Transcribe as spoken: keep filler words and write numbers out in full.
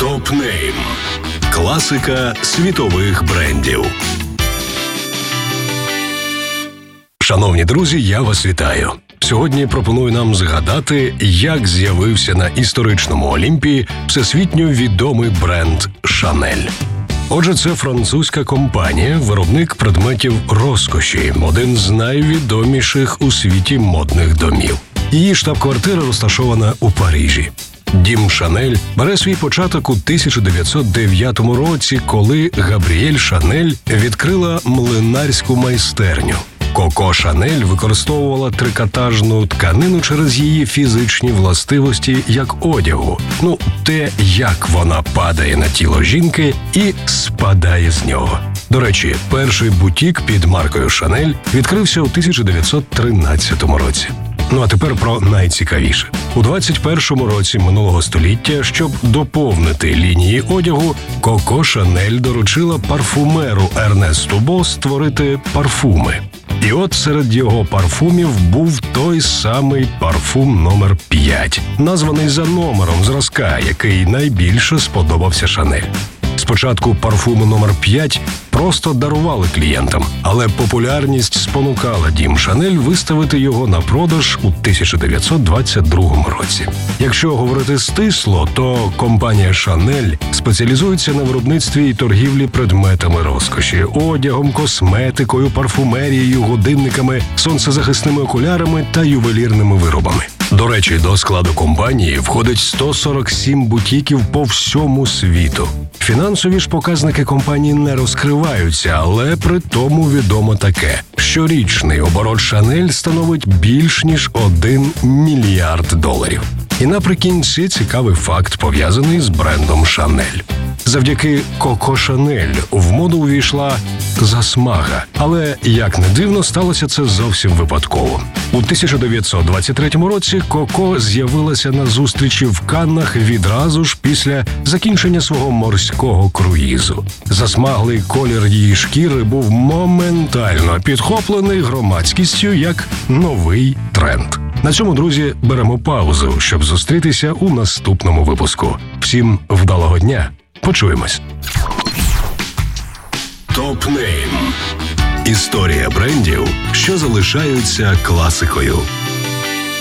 Топ-нейм. Класика світових брендів. Шановні друзі, я вас вітаю. Сьогодні пропоную нам згадати, як з'явився на історичному Олімпі всесвітньо відомий бренд «Шанель». Отже, це французька компанія, виробник предметів розкоші, один з найвідоміших у світі модних домів. Її штаб-квартира розташована у Парижі. Дім «Шанель» бере свій початок у тисяча дев'ятсот дев'ятому році, коли Габріель Шанель відкрила млинарську майстерню. Коко Шанель використовувала трикотажну тканину через її фізичні властивості як одягу. Ну, те, як вона падає на тіло жінки і спадає з нього. До речі, перший бутік під маркою «Шанель» відкрився у тисяча дев'ятсот тринадцятому році. Ну а тепер про найцікавіше. У двадцять першому році минулого століття, щоб доповнити лінії одягу, Коко Шанель доручила парфумеру Ернесту Бо створити парфуми. І от серед його парфумів був той самий парфум номер п'ять, названий за номером зразка, який найбільше сподобався Шанель. Спочатку парфуму номер п'ять просто дарували клієнтам, але популярність спонукала дім «Шанель» виставити його на продаж у тисяча дев'ятсот двадцять другому році. Якщо говорити стисло, то компанія «Шанель» спеціалізується на виробництві і торгівлі предметами розкоші, одягом, косметикою, парфумерією, годинниками, сонцезахисними окулярами та ювелірними виробами. До речі, до складу компанії входить сто сорок сім бутіків по всьому світу. Фінансові ж показники компанії не розкриваються, але при тому відомо таке. Щорічний оборот «Шанель» становить більш ніж один мільярд доларів. І наприкінці цікавий факт, пов'язаний з брендом «Шанель». Завдяки Коко Шанель в моду увійшла засмага. Але, як не дивно, сталося це зовсім випадково. У тисяча дев'ятсот двадцять третьому році Коко з'явилася на зустрічі в Каннах відразу ж після закінчення свого морського круїзу. Засмаглий колір її шкіри був моментально підхоплений громадськістю як новий тренд. На цьому, друзі, беремо паузу, щоб зустрітися у наступному випуску. Всім вдалого дня! Почуємось. Топ-нейм. Історія брендів, що залишаються класикою.